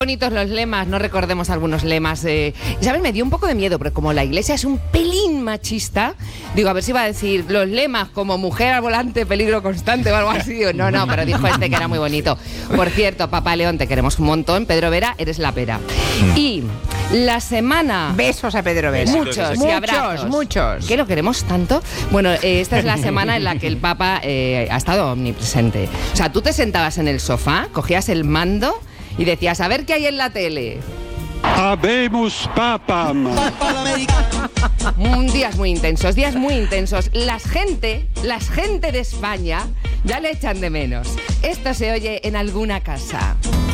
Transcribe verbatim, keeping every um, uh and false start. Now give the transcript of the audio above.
Bonitos los lemas, no recordemos algunos lemas. Eh, ¿Sabes? Me dio un poco de miedo, pero como la iglesia es un pelín machista, digo, a ver si iba a decir los lemas como mujer al volante, peligro constante o algo así. Digo, no, no, pero dijo este que era muy bonito. Por cierto, Papá León, te queremos un montón. Pedro Vera, eres la pera. Y la semana... Besos a Pedro Vera. Muchos, y abrazos. Muchos, muchos. ¿Qué lo queremos tanto? Bueno, eh, esta es la semana en la que el Papa eh, ha estado omnipresente. O sea, tú te sentabas en el sofá, cogías el mando y decías, a ver qué hay en la tele. Habemus papam. Mm, días muy intensos, días muy intensos. Las gente, las gente de España ya le echan de menos. Esto se oye en alguna casa.